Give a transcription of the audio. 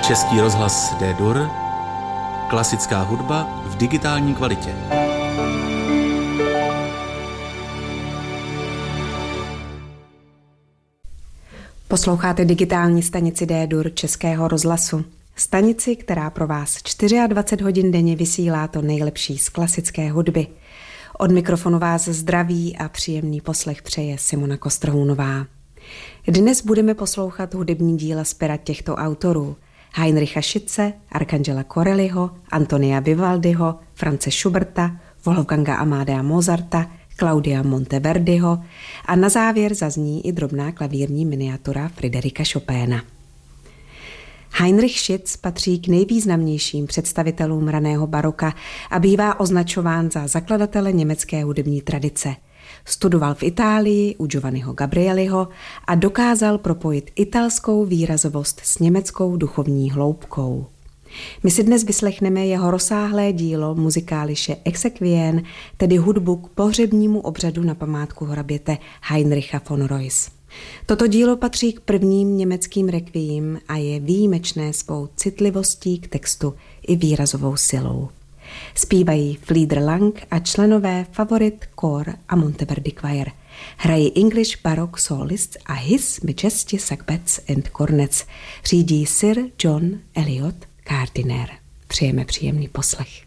Český rozhlas D-Dur, klasická hudba v digitální kvalitě. Posloucháte digitální stanici D-Dur Českého rozhlasu. Stanici, která pro vás 24 hodin denně vysílá to nejlepší z klasické hudby. Od mikrofonu vás zdraví a příjemný poslech přeje Simona Kostrohounová. Dnes budeme poslouchat hudební díla z pera těchto autorů: Heinricha Schütze, Arcangela Corelliho, Antonia Vivaldiho, Franze Schuberta, Wolfganga Amadea Mozarta, Claudia Monteverdiho a na závěr zazní i drobná klavírní miniatura Fryderika Chopina. Heinrich Schütz patří k nejvýznamnějším představitelům raného baroka a bývá označován za zakladatele německé hudební tradice. Studoval v Itálii u Giovanniho Gabrieliho a dokázal propojit italskou výrazovost s německou duchovní hloubkou. My si dnes vyslechneme jeho rozsáhlé dílo muzikáliše Exequien, tedy hudbu k pohřebnímu obřadu na památku hraběte Heinricha von Reuss. Toto dílo patří k prvním německým rekvím a je výjimečné svou citlivostí k textu i výrazovou silou. Zpívají Flieder Lang a členové Favorit Chor a Monteverdi Choir. Hrají English Baroque Solists a His Majesty Sagbets and Cornets. Řídí Sir John Eliot Gardiner. Přejeme příjemný poslech.